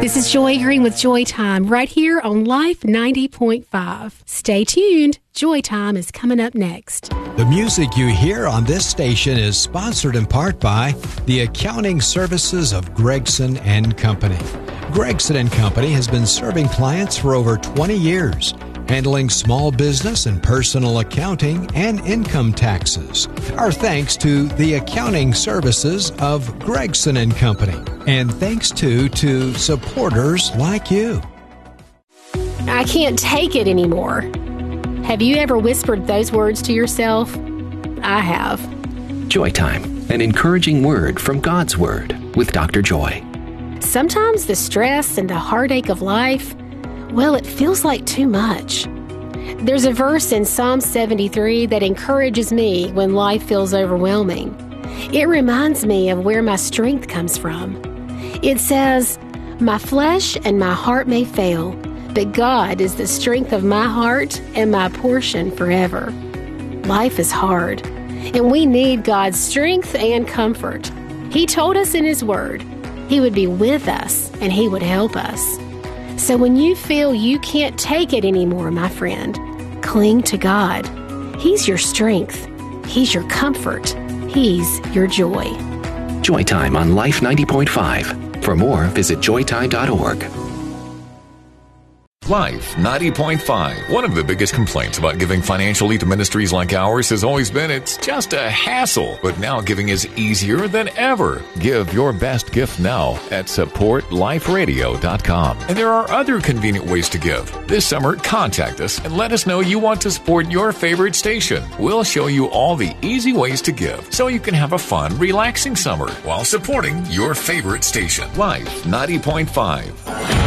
This is Joy Green with Joy Time right here on Life 90.5. Stay tuned. Joy Time is coming up next. The music you hear on this station is sponsored in part by the accounting services of Gregson and Company. Gregson and Company has been serving clients for over 20 years, handling small business and personal accounting and income taxes. Our thanks to the accounting services of Gregson and Company, and thanks to supporters like you. I can't take it anymore. Have you ever whispered those words to yourself? I have. Joy Time, an encouraging word from God's Word with Dr. Joy. Sometimes the stress and the heartache of life, well, it feels like too much. There's a verse in Psalm 73 that encourages me when life feels overwhelming. It reminds me of where my strength comes from. It says, "My flesh and my heart may fail, but God is the strength of my heart and my portion forever." Life is hard, and we need God's strength and comfort. He told us in His Word He would be with us and He would help us. So when you feel you can't take it anymore, my friend, cling to God. He's your strength. He's your comfort. He's your joy. Joy Time on Life 90.5. For more, visit joytime.org. Life 90.5. One of the biggest complaints about giving financially to ministries like ours has always been it's just a hassle. But now giving is easier than ever. Give your best gift now at supportliferadio.com. And there are other convenient ways to give. This summer, contact us and let us know you want to support your favorite station. We'll show you all the easy ways to give so you can have a fun, relaxing summer while supporting your favorite station. Life 90.5.